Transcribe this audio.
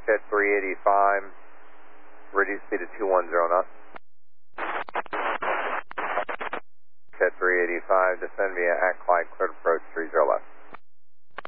Jet 385, reduce speed to 210 knots. Jet 385, descend via Act Clyde, cleared approach 30 left.